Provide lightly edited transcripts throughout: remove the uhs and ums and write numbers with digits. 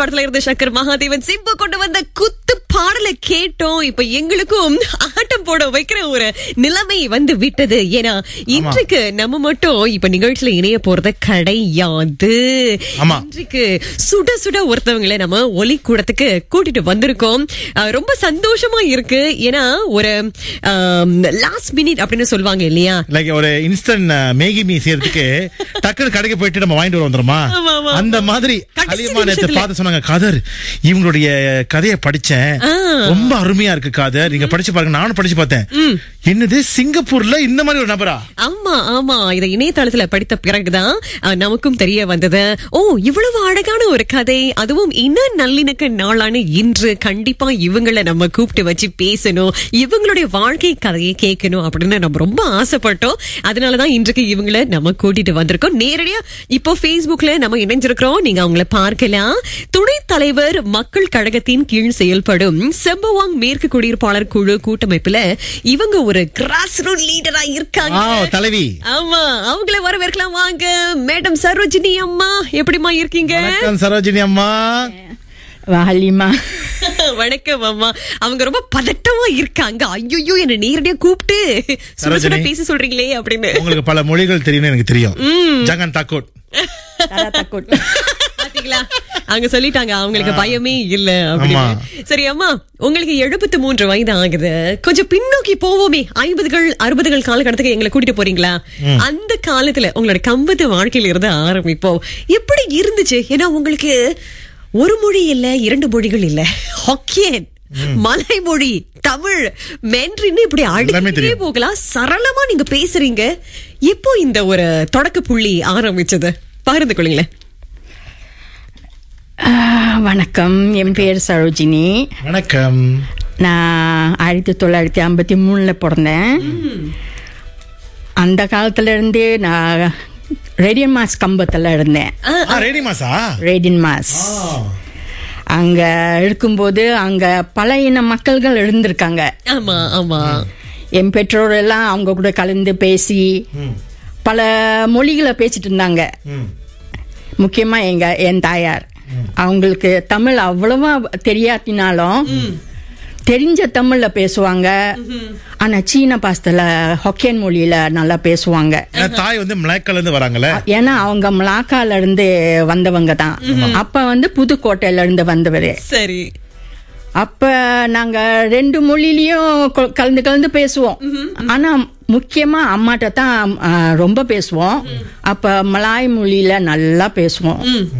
படத்துல இருந்த சங்கர் மகாதேவன் சிம்பு கொண்டு வந்த குத்து பாடலை கேட்டோம். இப்ப எங்களுக்கும் ஆட்டம் போட வைக்கிற ஒரு நிலைமை வந்து விட்டது. ஏன்னா இன்றைக்கு நம்ம மட்டும் இப்ப நிகழ்ச்சியில இணைய போறது கிடையாது. இன்றைக்கு சுட சுட ஒருத்தவங்களை நம்ம ஒலி கூடத்துக்கு கூட்டிட்டு வந்திருக்கோம். ரொம்ப சந்தோஷமா இருக்கு. ஏன்னா ஒரு லாஸ்ட் மினிட் அப்படின்னு சொல்லுவாங்க இல்லையா, லைக் ஒரு இன்ஸ்டன்ட் மேகி மீ செய்யறதுக்கு டக்குனு கடைக்கு போயிட்டு நம்ம வாங்கிட்டு வந்துருமா, அந்த மாதிரி அலிமா நேத்து பார்த்து சொன்னாங்க, காதர் இவங்களுடைய கதையை படிச்சேன், ரொம்ப அருமையா இருக்கு காதர், நீங்க படிச்சு பாருங்க. நானும் படிச்சு பார்த்தேன். என்னது சிங்கப்பூர்ல இந்த மாதிரி ஒரு நபரா? ஆமா ஆமா, இதை இணையதளத்துல படித்த பிறகுதான் நமக்கும் தெரிய வந்தது. ஓ, இவ்வளவு அழகான ஒரு கதை, அதுவும் இன நல்லிணக்க நாளான இன்று கண்டிப்பா இவங்களை நம்ம கூப்பிட்டு வச்சு பேசணும், இவங்களுடைய வாழ்க்கை கதையை கேட்கணும் அப்படின்னு நம்ம ரொம்ப ஆசைப்பட்டோம். அதனாலதான் இன்றைக்கு இவங்களை நம்ம கூட்டிட்டு வந்திருக்கோம். நேரடியா இப்போ Facebookல நம்ம இணைஞ்சிருக்கிறோம். நீங்க அவங்கள பார்க்கலாம். துணைத் தலைவர் மக்கள் கழகத்தின் கீழ் செயல்படும் செம்பவாங் மேற்கு குடியிருப்பாளர் குழு கூட்டமைப்புல இவங்க ஒரு கிராஸ் ரூட் லீடரா இருக்காங்க. தலைவி. ஆமா, அவங்கள வரவேற்கலாம். வாங்க மேடம் சரோஜினி அம்மா, எப்படிமா இருக்கீங்க? சரோஜினி அம்மா. வணக்கம் அம்மா. அவங்க ரொம்ப பதட்டமா இருக்காங்க. ஐயோ, என்ன நேரடியா கூப்பிட்டு பேச சொல்றீங்களே அப்படின்னு. உங்களுக்கு பல மொழிகள் தெரியும் எனக்கு தெரியும். ஜங்கன் தாக்கோட் பாத்தீங்களா, அவங்க சொல்லிட்டாங்க அவங்களுக்கு பயமே இல்ல அப்படின்னு. சரி அம்மா, உங்களுக்கு 73 வயது ஆகுது. கொஞ்சம் பின்னோக்கி போவோமே, 50கள் 60கள் காலகட்டத்துக்கு எங்களை கூட்டிட்டு போறீங்களா? அந்த காலத்துல உங்களோட கம்பத்து வாழ்க்கையில இருந்து ஆரம்பிப்போம். எப்படி இருந்துச்சு? ஏன்னா உங்களுக்கு ஒரு மொழி இல்ல, 2 மொழிகள் இல்ல, ஹொக்கியன், மலை மொழி, தமிழ், மென்றின்னு இப்படி அடிக்கே போகலாம். சரளமா நீங்க பேசுறீங்க. எப்போ இந்த ஒரு தொடக்க புள்ளி ஆரம்பிச்சது பகிர்ந்து கொள்ளுங்களேன். வணக்கம், என் பேர் சரோஜினி. வணக்கம். நான் 1953 பிறந்தேன். அந்த காலத்துல இருந்து நான் ரேடியன் மாஸ் கம்பத்துல இருந்தேன். ரேடியன் மாஸ் அங்க இருக்கும்போது அங்க பல இன மக்கள்கள் இருந்திருக்காங்க. ஆமா ஆமா. என் பெற்றோர் எல்லாம் அவங்க கூட கலந்து பேசி பல மொழிகளை பேசிட்டு இருந்தாங்க. முக்கியமா என் தாயார், அவங்களுக்கு தமிழ் அவ்வளவா தெரியாட்டினாலும் தெரிஞ்ச தமிழ்ல பேசுவாங்க. ஆனா சீன பாஸ்தல ஹொக்கியன் மொழியில நல்லா பேசுவாங்க. தாய் வந்து மலாக்கால இருந்து வராங்கல, ஏன்னா அவங்க மலாக்கால இருந்து வந்தவங்க தான். அப்ப வந்து புதுக்கோட்டையில இருந்து வந்தவரு. சரி. அப்ப நாங்க 2 மொழியிலயும் கலந்து கலந்து பேசுவோம். ஆனா முக்கியமா அம்மாட்ட தான் ரொம்ப பேசுவோம். அப்ப மலாய் மொழியில நல்லா பேசுவோம்.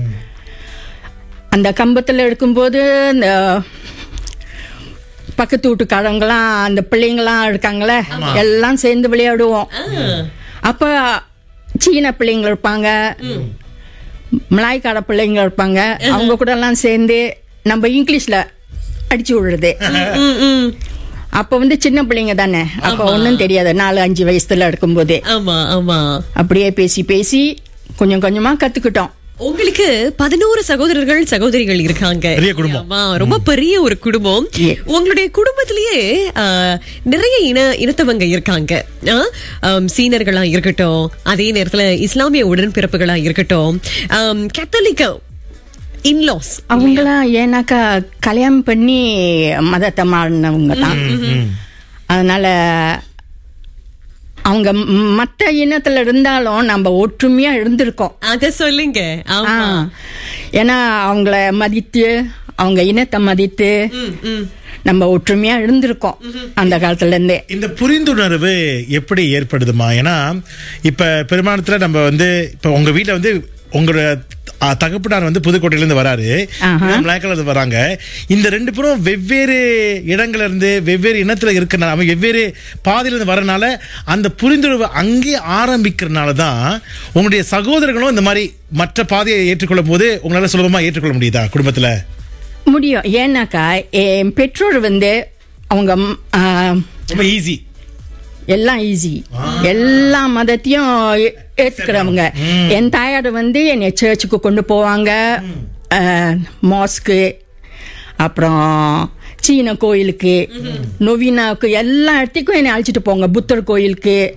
அந்த கம்பத்துல இருக்கும்போது இந்த பக்கத்து வீட்டுக்காரங்களாம் அந்த பிள்ளைங்களாம் இருக்காங்களே, எல்லாம் சேர்ந்து விளையாடுவோம். அப்ப சீன பிள்ளைங்க இருப்பாங்க, மலாய்க்கார பிள்ளைங்க இருப்பாங்க. அவங்க கூட எல்லாம் சேர்ந்து நம்ம இங்கிலீஷ்ல அடிச்சு விடுறது. அப்ப வந்து சின்ன பிள்ளைங்க தானே, அப்ப ஒன்னும் தெரியாது. 4-5 வயசுல இருக்கும்போது அப்படியே பேசி பேசி கொஞ்சம் கொஞ்சமா கத்துக்கிட்டோம். உங்களுக்கு 11 சகோதரர்கள் சகோதரிகள் இருக்காங்க. ரொம்ப பெரிய ஒரு குடும்பம். உங்களுடைய குடும்பத்திலேயே நிறைய இனத்தவங்க இருக்காங்க. சீனர்களா இருக்கட்டும், அதே நேரத்துல இஸ்லாமிய உடன்பிறப்புகளா இருக்கட்டும், கத்தோலிக்க இன்லாஸ் அவங்களாம் ஏன்னாக்கா கல்யாணம் பண்ணி மதத்தை மாறினவங்க தான். அதனால அவங்க மற்ற இனத்துல இருந்தாலும் நம்ம ஒற்றுமையா இருந்திருக்கோம். அத சொல்லுங்க. ஏன்னா அவங்கள மதித்து, அவங்க இனத்தை மதித்து நம்ம ஒற்றுமையா இருந்திருக்கோம் அந்த காலத்துல இருந்தே. இந்த புரிந்துணர்வு எப்படி ஏற்படுதுமா? ஏன்னா இப்ப பெருமானத்துல நம்ம வந்து இப்ப உங்க வீட்டுல வந்து உங்களோட தகப்பனார் வந்து புதுக்கோட்டையில இருந்து வராரு, மலாய்க்கால இருந்து வராங்க. இந்த 2 பேரும் வெவ்வேறு இடங்கள்ல இருந்து வெவ்வேறு இனத்துல இருக்கிறனால, அவங்க வெவ்வேறு பாதையில இருந்து வரனால அந்த புரிந்துணர்வு அங்கே ஆரம்பிக்கிறதுனாலதான் உங்களுடைய சகோதரர்களும் இந்த மாதிரி மற்ற பாதையை ஏற்றுக்கொள்ளும் போது உங்களால சுலபமா ஏற்றுக்கொள்ள முடியுதா குடும்பத்துல? முடியும். ஏன்னாக்கா என் பெற்றோர் வந்து அவங்க ரொம்ப ஈஸி, எல்லாம் ஈஸி, எல்லா மதத்தையும் ஏத்துக்கிறவங்க. என் தாயார் வந்து என்னை சர்ச்சுக்கு கொண்டு போவாங்க, மாஸ்க்கு, அப்புறம் சீன கோயிலுக்கு, நொவீனாவுக்கு, எல்லா இடத்துக்கும் என்னை அழைச்சிட்டு போங்க, புத்தர் கோயிலுக்கு.